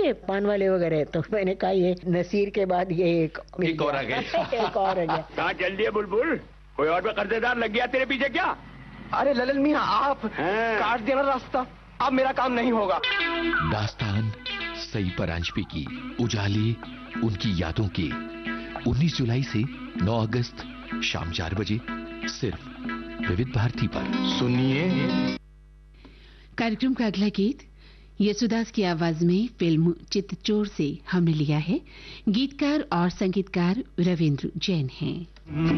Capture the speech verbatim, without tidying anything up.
थे पान वाले वगैरह, तो मैंने कहा ये नसीर के बाद ये एक एक और आ गया। एक और आ गया। कहाँ चल दिए बुलबुल? कोई और भी कर्जेदार लग गया तेरे पीछे क्या? अरे ललन मियां, आप काट देना रास्ता, अब मेरा काम नहीं होगा। दास्तान सई परांजपे की, उजाली उनकी यादों की। उन्नीस जुलाई से नौ अगस्त शाम चार बजे सिर्फ विविध भारती पर सुनिए। कार्यक्रम का अगला गीत यशुदास की आवाज में फिल्म चित्तचोर से हमने लिया है। गीतकार और संगीतकार रविंद्र जैन हैं।